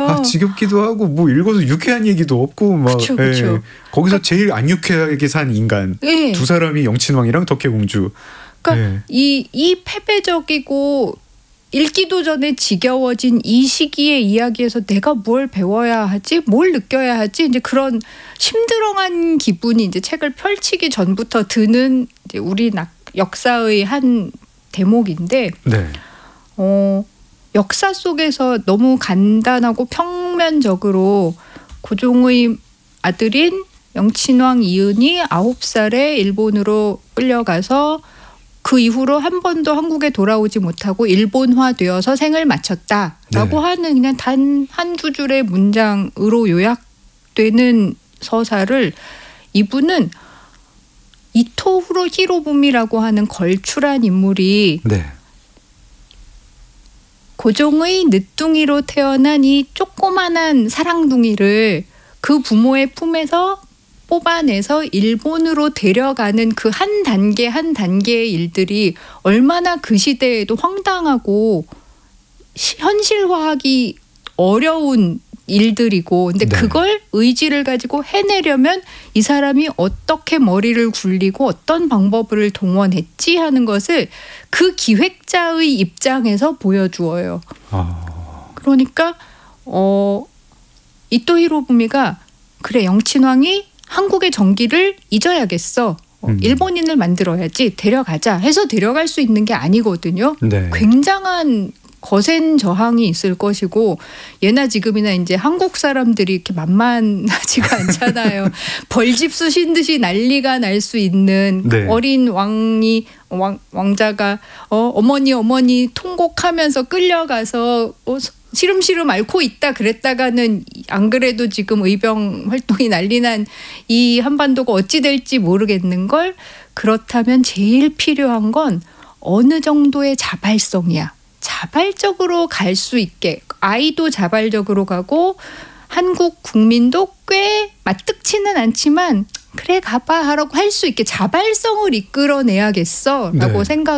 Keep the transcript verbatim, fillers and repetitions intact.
아, 지겹기도 하고 뭐 읽어서 유쾌한 얘기도 없고 막 그쵸, 그쵸. 예. 거기서 제일 안 유쾌하게 산 인간 예. 두 사람이 영친왕이랑 덕혜공주. 그러니까 예. 이, 이 패배적이고 읽기도 전에 지겨워진 이 시기의 이야기에서 내가 뭘 배워야 하지, 뭘 느껴야 하지, 이제 그런 심드렁한 기분이 이제 책을 펼치기 전부터 드는 이제 우리 낙, 역사의 한 대목인데, 네. 어, 역사 속에서 너무 간단하고 평면적으로 고종의 아들인 영친왕 이은이 아홉 살에 일본으로 끌려가서 그 이후로 한 번도 한국에 돌아오지 못하고 일본화되어서 생을 마쳤다라고 네. 하는 그냥 단 한두 줄의 문장으로 요약되는 서사를 이분은 이토 히로부미라고 하는 걸출한 인물이 네. 고종의 늦둥이로 태어난 이 조그만한 사랑둥이를 그 부모의 품에서 뽑아내서 일본으로 데려가는 그 한 단계 한 단계의 일들이 얼마나 그 시대에도 황당하고 시, 현실화하기 어려운 일들이고, 근데 네. 그걸 의지를 가지고 해내려면 이 사람이 어떻게 머리를 굴리고 어떤 방법을 동원했지 하는 것을 그 기획자의 입장에서 보여주어요. 아. 그러니까 어, 이토 히로부미가 그래, 영친왕이 한국의 정기를 잊어야겠어. 어, 음. 일본인을 만들어야지, 데려가자 해서 데려갈 수 있는 게 아니거든요. 네. 굉장한 거센 저항이 있을 것이고, 예나 지금이나 이제 한국 사람들이 이렇게 만만하지가 않잖아요. 벌집 쑤신 듯이 난리가 날 수 있는 네. 어린 왕이 왕, 왕자가 어, 어머니 어머니 통곡하면서 끌려가서 어, 시름시름 앓고 있다 그랬다가는 안 그래도 지금 의병 활동이 난리난 이 한반도가 어찌 될지 모르겠는 걸. 그렇다면 제일 필요한 건 어느 정도의 자발성이야. 자발적으로 갈 수 있게, 아이도 자발적으로 가고 한국 국민도 꽤 맞뜩치는 않지만 그래 가봐 하라고 할 수 있게 자발성을 이끌어내야겠어 라고 네. 생각